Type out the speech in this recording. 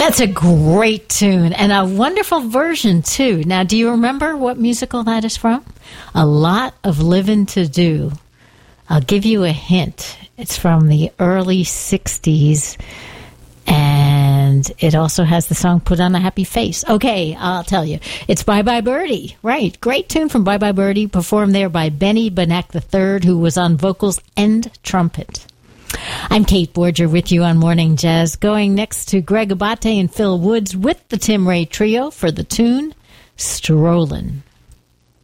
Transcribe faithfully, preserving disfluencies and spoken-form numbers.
That's a great tune and a wonderful version, too. Now, do you remember what musical that is from? A Lot of Living to Do. I'll give you a hint. It's from the early sixties, and it also has the song Put on a Happy Face. Okay, I'll tell you. It's Bye Bye Birdie. Right, great tune from Bye Bye Birdie, performed there by Benny Benack the third, who was on vocals and trumpet. I'm Kate Borger with you on Morning Jazz, going next to Greg Abate and Phil Woods with the Tim Ray Trio for the tune Strollin'.